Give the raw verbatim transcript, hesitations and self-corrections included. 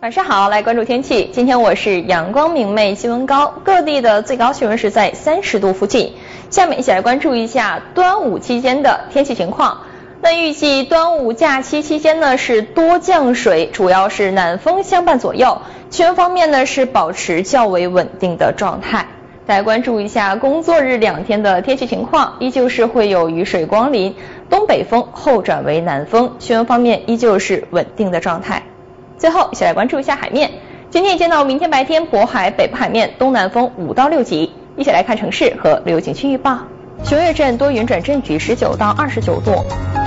晚上好，来关注天气。今天我是阳光明媚，气温高，各地的最高气温是在三十度附近。下面一起来关注一下端午期间的天气情况。那预计端午假期期间呢是多降水，主要是南风相伴左右。气温方面呢是保持较为稳定的状态。再来关注一下工作日两天的天气情况，依旧是会有雨水光临，东北风后转为南风，气温方面依旧是稳定的状态。最后一起来关注一下海面，今天见到明天白天渤海北部海面东南风五到六级。一起来看城市和旅游景区预报。雄岳镇多云转阵雨，十九到二十九度。